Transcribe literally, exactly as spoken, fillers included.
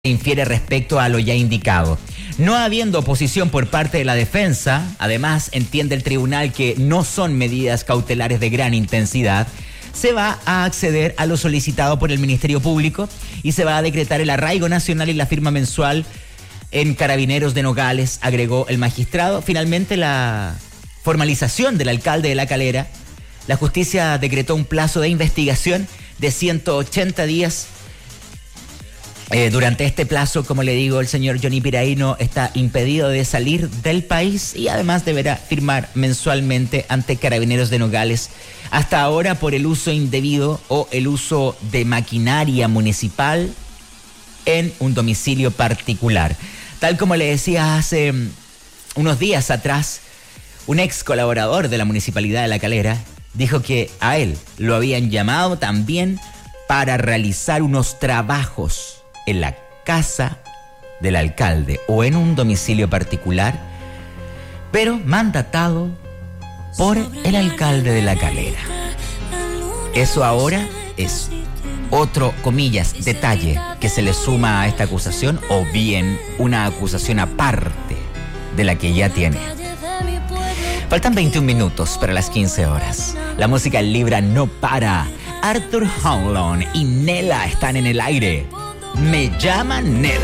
infiere respecto a lo ya indicado. No habiendo oposición por parte de la defensa, además entiende el tribunal que no son medidas cautelares de gran intensidad, se va a acceder a lo solicitado por el Ministerio Público y se va a decretar el arraigo nacional y la firma mensual en Carabineros de Nogales, agregó el magistrado. Finalmente, la formalización del alcalde de La Calera. La justicia decretó un plazo de investigación de ciento ochenta días. Eh, durante este plazo, como le digo, el señor Johnny Piraíno está impedido de salir del país y además deberá firmar mensualmente ante Carabineros de Nogales, hasta ahora por el uso indebido o el uso de maquinaria municipal en un domicilio particular. Tal como le decía hace unos días atrás, un ex colaborador de la Municipalidad de La Calera dijo que a él lo habían llamado también para realizar unos trabajos en la casa del alcalde o en un domicilio particular, pero mandatado por el alcalde de La Calera. Eso ahora es otro, comillas, detalle que se le suma a esta acusación, o bien una acusación aparte de la que ya tiene. Faltan veintiún minutos para las quince horas. La música en Libra no para. Arthur Hamlin y Nela están en el aire. Me llaman Nela.